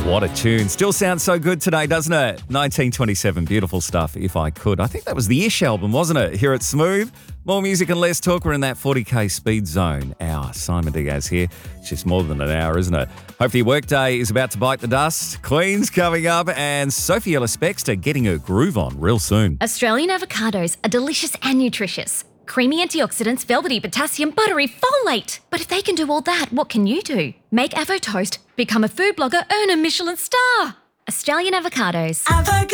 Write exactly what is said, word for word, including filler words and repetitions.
What a tune. Still sounds so good today, doesn't it? nineteen twenty-seven, beautiful stuff, If I Could. I think that was the Ish album, wasn't it? Here at Smooth. More music and less talk. We're in that forty k speed zone. Hour. Simon Diaz here. It's just more than an hour, isn't it? Hopefully your workday is about to bite the dust. Queen's coming up and Sophie Ellis-Bextor getting her groove on real soon. Australian avocados are delicious and nutritious. Creamy antioxidants, velvety potassium, buttery folate. But if they can do all that, what can you do? Make Avo Toast, become a food blogger, earn a Michelin star. Australian avocados. Avocado.